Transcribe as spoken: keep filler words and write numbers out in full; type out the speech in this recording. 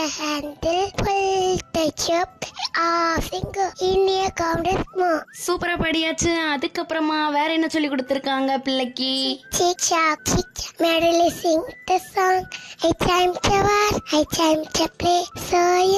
handle, pull the chop, off finger, in your count more. சூப்பரா படியாச்சு. அதுக்கப்புறமா வேற என்ன சொல்லி கொடுத்திருக்காங்க பிள்ளைக்கு? Chicha, chicha, merrily sing the song. I time to war, I time to play. So